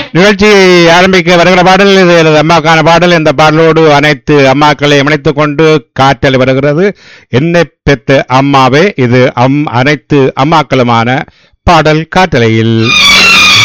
நிகழ்ச்சியை ஆரம்பிக்க வருகிற பாடல் இது எனது அம்மாக்கான பாடல். இந்த பாடலோடு அனைத்து அம்மாக்களை இணைத்துக் கொண்டு காற்றல் வருகிறது. என்னை பெத்த அம்மாவே, இது அனைத்து அம்மாக்களுமான பாடல் காற்றலையில்.